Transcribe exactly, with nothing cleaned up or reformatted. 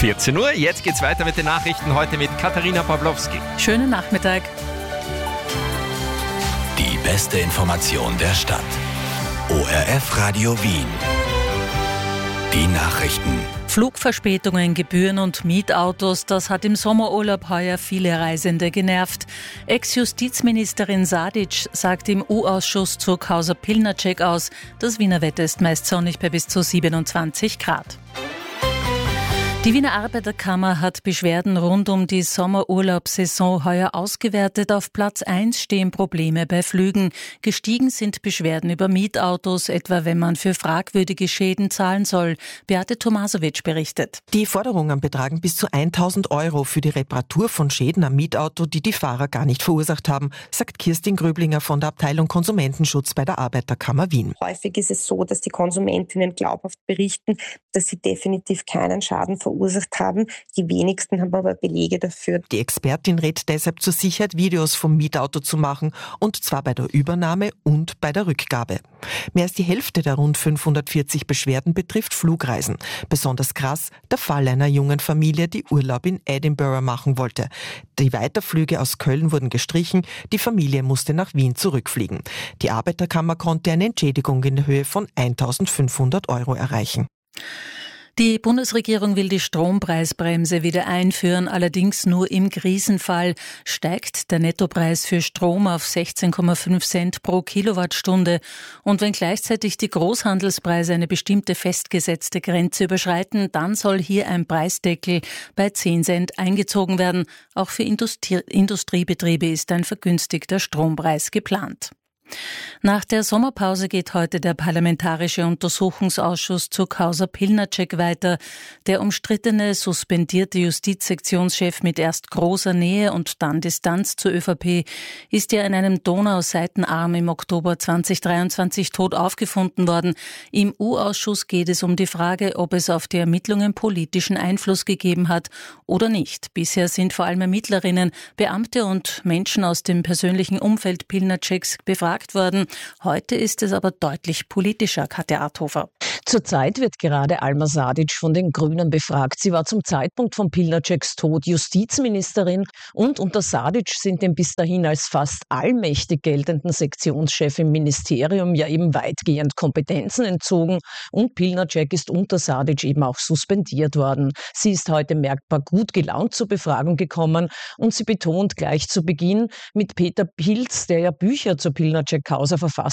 vierzehn Uhr, jetzt geht's weiter mit den Nachrichten, heute mit Katharina Pawlowski. Schönen Nachmittag. Die beste Information der Stadt. O R F Radio Wien. Die Nachrichten. Flugverspätungen, Gebühren und Mietautos, das hat im Sommerurlaub heuer viele Reisende genervt. Ex-Justizministerin Sadic sagt im U-Ausschuss zur Causa Pilnacek aus, das Wiener Wetter ist meist sonnig bei bis zu siebenundzwanzig Grad. Die Wiener Arbeiterkammer hat Beschwerden rund um die Sommerurlaubssaison heuer ausgewertet. Auf Platz eins stehen Probleme bei Flügen. Gestiegen sind Beschwerden über Mietautos, etwa wenn man für fragwürdige Schäden zahlen soll. Beate Tomasovic berichtet. Die Forderungen betragen bis zu tausend Euro für die Reparatur von Schäden am Mietauto, die die Fahrer gar nicht verursacht haben, sagt Kirstin Gröblinger von der Abteilung Konsumentenschutz bei der Arbeiterkammer Wien. Häufig ist es so, dass die Konsumentinnen glaubhaft berichten, dass sie definitiv keinen Schaden verursacht haben. Die wenigsten haben aber Belege dafür. Die Expertin rät deshalb zur Sicherheit, Videos vom Mietauto zu machen, und zwar bei der Übernahme und bei der Rückgabe. Mehr als die Hälfte der rund fünfhundertvierzig Beschwerden betrifft Flugreisen. Besonders krass der Fall einer jungen Familie, die Urlaub in Edinburgh machen wollte. Die Weiterflüge aus Köln wurden gestrichen, die Familie musste nach Wien zurückfliegen. Die Arbeiterkammer konnte eine Entschädigung in Höhe von eintausendfünfhundert Euro erreichen. Die Bundesregierung will die Strompreisbremse wieder einführen, allerdings nur im Krisenfall. Steigt der Nettopreis für Strom auf sechzehn Komma fünf Cent pro Kilowattstunde. Und wenn gleichzeitig die Großhandelspreise eine bestimmte festgesetzte Grenze überschreiten, dann soll hier ein Preisdeckel bei zehn Cent eingezogen werden. Auch für Industrie- Industriebetriebe ist ein vergünstigter Strompreis geplant. Nach der Sommerpause geht heute der Parlamentarische Untersuchungsausschuss zur Causa Pilnacek weiter. Der umstrittene, suspendierte Justizsektionschef mit erst großer Nähe und dann Distanz zur ÖVP ist ja in einem Donauseitenarm im Oktober zweitausenddreiundzwanzig tot aufgefunden worden. Im U-Ausschuss geht es um die Frage, ob es auf die Ermittlungen politischen Einfluss gegeben hat oder nicht. Bisher sind vor allem Ermittlerinnen, Beamte und Menschen aus dem persönlichen Umfeld Pilnaceks befragt worden. Heute ist es aber deutlich politischer, Katja Arthofer. Zurzeit wird gerade Alma Sadic von den Grünen befragt. Sie war zum Zeitpunkt von Pilnaceks Tod Justizministerin und unter Sadic sind dem bis dahin als fast allmächtig geltenden Sektionschef im Ministerium ja eben weitgehend Kompetenzen entzogen und Pilnacek ist unter Sadic eben auch suspendiert worden. Sie ist heute merkbar gut gelaunt zur Befragung gekommen und sie betont gleich zu Beginn mit Peter Pilz, der ja Bücher zur Pilnacek-Causa verfasst